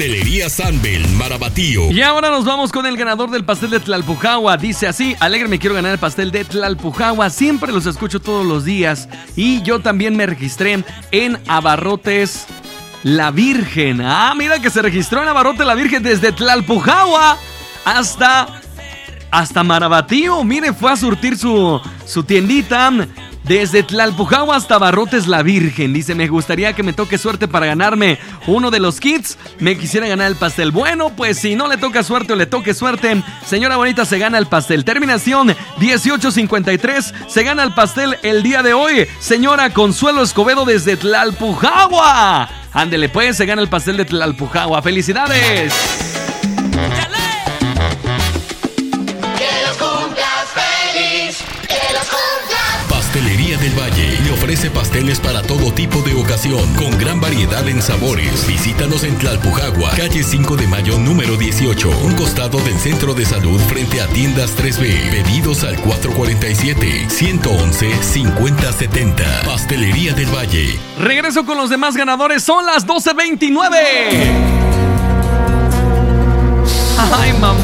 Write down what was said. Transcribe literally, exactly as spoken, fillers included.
Pastelería Sanbel, Marabatío. Y ahora nos vamos con el ganador del pastel de Tlalpujahua. Dice así: alegre, me quiero ganar el pastel de Tlalpujahua. Siempre los escucho todos los días. Y yo también me registré en Abarrotes La Virgen. Ah, mira que se registró en Abarrotes La Virgen desde Tlalpujahua hasta, hasta Marabatío. Mire, fue a surtir su, su tiendita desde Tlalpujahua hasta Abarrotes La Virgen. Dice: me gustaría que me toque suerte para ganarme uno de los kits. Me quisiera ganar el pastel. Bueno, pues si no le toca suerte o le toque suerte, señora bonita, se gana el pastel. Terminación dieciocho cincuenta y tres. Se gana el pastel el día de hoy, señora Consuelo Escobedo desde Tlalpujahua. Ándele pues, se gana el pastel de Tlalpujahua. ¡Felicidades! Pastelería del Valle le ofrece pasteles para todo tipo de ocasión, con gran variedad en sabores. Visítanos en Tlalpujahua, calle cinco de mayo, número dieciocho, un costado del Centro de Salud frente a Tiendas tres B. Pedidos al cuatro cuatro siete, uno uno uno, cinco cero siete cero. Pastelería del Valle. Regreso con los demás ganadores, son las doce veintinueve. Ay, mamá.